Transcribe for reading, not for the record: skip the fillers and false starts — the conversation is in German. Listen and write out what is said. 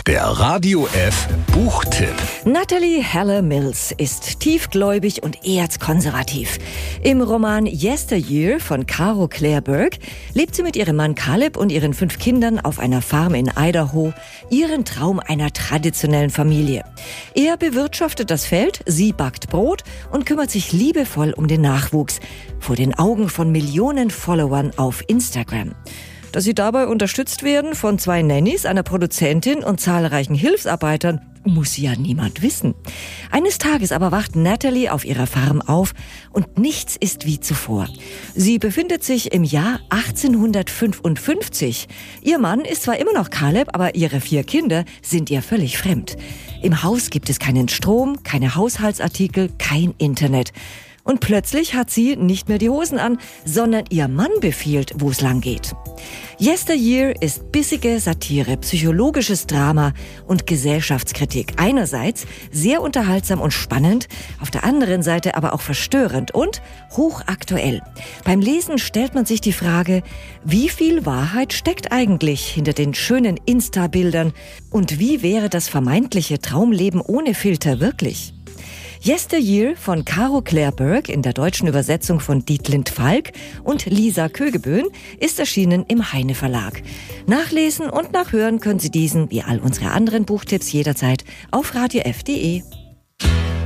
Der Radio F Buchtipp. Natalie Heller Mills ist tiefgläubig und erzkonservativ. Im Roman Yesteryear von Caro Claire Burke lebt sie mit ihrem Mann Caleb und ihren 5 Kindern auf einer Farm in Idaho, ihren Traum einer traditionellen Familie. Er bewirtschaftet das Feld, sie backt Brot und kümmert sich liebevoll um den Nachwuchs, vor den Augen von Millionen Followern auf Instagram. Dass sie dabei unterstützt werden von 2 Nannies, einer Produzentin und zahlreichen Hilfsarbeitern, muss ja niemand wissen. Eines Tages aber wacht Natalie auf ihrer Farm auf und nichts ist wie zuvor. Sie befindet sich im Jahr 1855. Ihr Mann ist zwar immer noch Caleb, aber ihre 4 Kinder sind ihr völlig fremd. Im Haus gibt es keinen Strom, keine Haushaltsartikel, kein Internet. Und plötzlich hat sie nicht mehr die Hosen an, sondern ihr Mann befiehlt, wo es lang geht. Yesteryear ist bissige Satire, psychologisches Drama und Gesellschaftskritik. Einerseits sehr unterhaltsam und spannend, auf der anderen Seite aber auch verstörend und hochaktuell. Beim Lesen stellt man sich die Frage, wie viel Wahrheit steckt eigentlich hinter den schönen Insta-Bildern und wie wäre das vermeintliche Traumleben ohne Filter wirklich? Yesteryear von Caro Claire Burke in der deutschen Übersetzung von Dietlind Falk und Lisa Kögeböhn ist erschienen im Heine Verlag. Nachlesen und nachhören können Sie diesen, wie all unsere anderen Buchtipps jederzeit auf radiof.de.